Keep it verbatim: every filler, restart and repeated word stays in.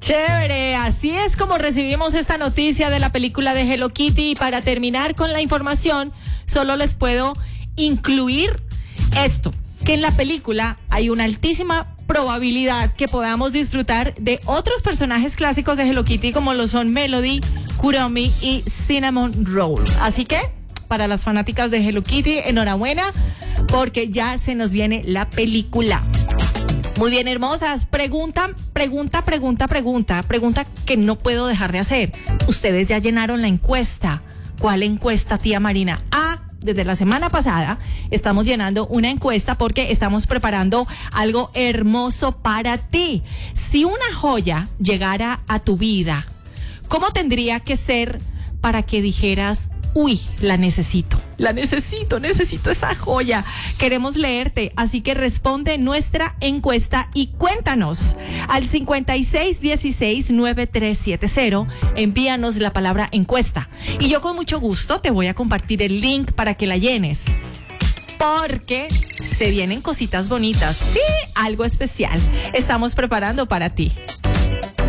Chévere, así es como recibimos esta noticia de la película de Hello Kitty. Y para terminar con la información, solo les puedo incluir esto, que en la película hay una altísima probabilidad que podamos disfrutar de otros personajes clásicos de Hello Kitty como lo son Melody, Kuromi y Cinnamon Roll. Así que, para las fanáticas de Hello Kitty, enhorabuena, porque ya se nos viene la película. Muy bien, hermosas. Pregunta, pregunta, pregunta, pregunta, pregunta que no puedo dejar de hacer. Ustedes ya llenaron la encuesta. ¿Cuál encuesta, tía Marina? Ah, desde la semana pasada estamos llenando una encuesta porque estamos preparando algo hermoso para ti. Si una joya llegara a tu vida, ¿cómo tendría que ser para que dijeras, uy, la necesito, la necesito, necesito esa joya? Queremos leerte, así que responde nuestra encuesta y cuéntanos al cincuenta y seis dieciséis noventa y tres setenta. Envíanos la palabra encuesta y yo con mucho gusto te voy a compartir el link para que la llenes, porque se vienen cositas bonitas, sí, algo especial estamos preparando para ti.